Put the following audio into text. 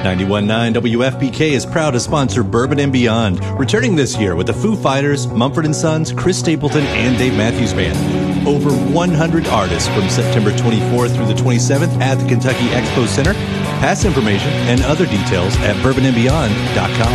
91.9 WFPK is proud to sponsor Bourbon and Beyond, returning this year with the Foo Fighters, Mumford & Sons, Chris Stapleton, and Dave Matthews Band. Over 100 artists from September 24th through the 27th at the Kentucky Expo Center. Pass information and other details at bourbonandbeyond.com.